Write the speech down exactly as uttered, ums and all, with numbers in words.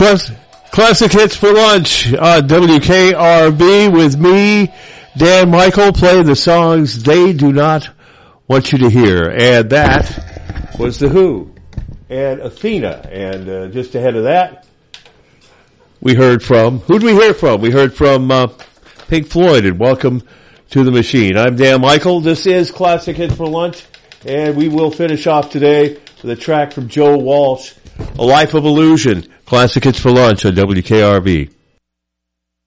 Classic, classic hits for lunch on W K R B with me, Dan Michael, playing the songs they do not want you to hear. And that was The Who and Athena. And uh, just ahead of that, we heard from, who'd we hear from? We heard from uh, Pink Floyd and Welcome to the Machine. I'm Dan Michael. This is Classic Hits for Lunch. And we will finish off today with a track from Joe Walsh, A Life of Illusion. Classic Hits for Lunch on W K R B.